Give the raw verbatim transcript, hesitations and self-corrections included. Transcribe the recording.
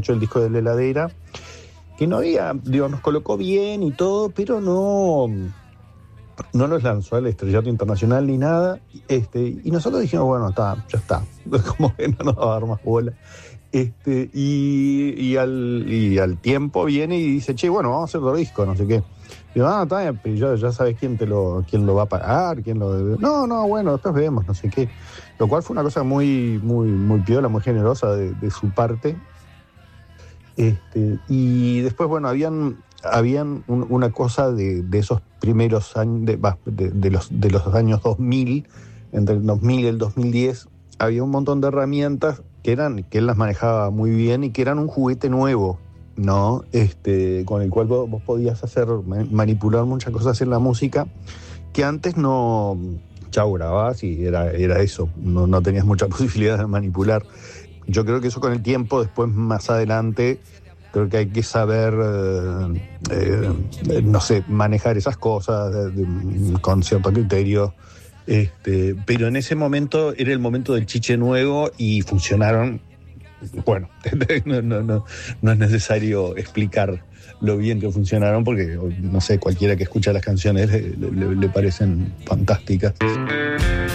hecho el disco de la heladera, que no había, digo, nos colocó bien y todo, pero no, no nos lanzó al estrellato internacional ni nada. Este, y nosotros dijimos, bueno, está, ya está, como que no nos va a dar más bola. Este, y, y, al, y al tiempo viene y dice, che, bueno, vamos a hacer otro disco, no sé qué. Digo, ah, está bien, pero ya, ya sabes quién te lo, quién lo va a pagar, quién lo debe. No, no, bueno, después vemos, no sé qué. Lo cual fue una cosa muy, muy, muy piola, muy generosa de, de su parte. Este, y después, bueno, habían, habían un, una cosa de, de esos primeros años, de, de, de, los, de los años dos mil, entre el dos mil y el dos mil diez, había un montón de herramientas que eran, que él las manejaba muy bien y que eran un juguete nuevo, ¿no? Este, con el cual vos, vos podías hacer, manipular muchas cosas en la música que antes no, chau, grababas y era, era eso, no, no tenías mucha posibilidad de manipular. Yo creo que eso con el tiempo, después más adelante, creo que hay que saber, eh, eh, no sé, manejar esas cosas de, de, con cierto criterio. Este, pero en ese momento era el momento del chiche nuevo y funcionaron. Bueno, no, no, no, no es necesario explicar lo bien que funcionaron porque, no sé, cualquiera que escucha las canciones le, le, le parecen fantásticas.